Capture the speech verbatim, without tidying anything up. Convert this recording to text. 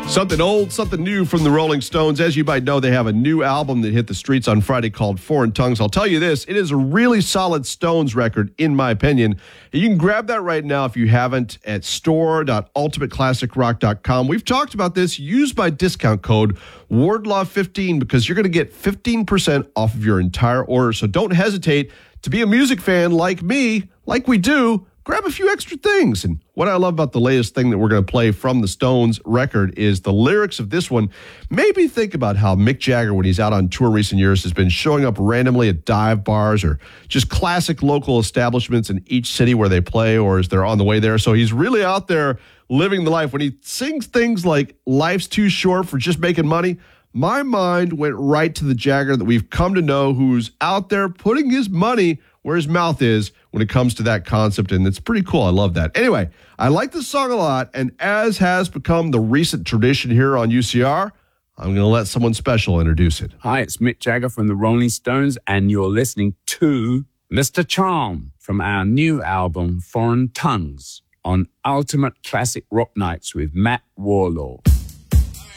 Something old, something new from the Rolling Stones. As you might know, they have a new album that hit the streets on Friday called Foreign Tongues. I'll tell you this, it is a really solid Stones record, in my opinion. You can grab that right now if you haven't at store dot ultimate classic rock dot com. We've talked about this. Use my discount code Wardlaw fifteen because you're going to get fifteen percent off of your entire order. So don't hesitate to be a music fan like me, like we do. Grab a few extra things. And what I love about the latest thing that we're going to play from the Stones record is the lyrics of this one. Maybe think about how Mick Jagger, when he's out on tour recent years, has been showing up randomly at dive bars or just classic local establishments in each city where they play or as they're on the way there. So he's really out there living the life. When he sings things like life's too short for just making money, my mind went right to the Jagger that we've come to know, who's out there putting his money where his mouth is when it comes to that concept, and it's pretty cool. I love that. Anyway, I like this song a lot, and as has become the recent tradition here on U C R, I'm going to let someone special introduce it. Hi, it's Mick Jagger from the Rolling Stones, and you're listening to Mister Charm from our new album, Foreign Tongues, on Ultimate Classic Rock Nights with Matt Warlaw.